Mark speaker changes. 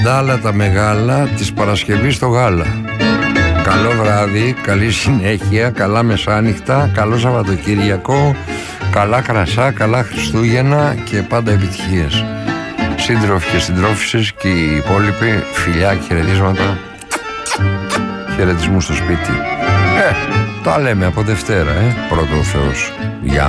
Speaker 1: Ντάλα τα μεγάλα της Παρασκευής στο γάλα. Καλό βράδυ, καλή συνέχεια, καλά μεσάνυχτα, καλό Σαββατοκύριακο, καλά κρασά, καλά Χριστούγεννα και πάντα επιτυχίες. Σύντροφοι και συντρόφισσες και οι υπόλοιποι, φιλιά και χαιρετίσματα. Χαιρετισμού στο σπίτι. Τα λέμε από Δευτέρα, πρώτο ο Θεός. Γεια.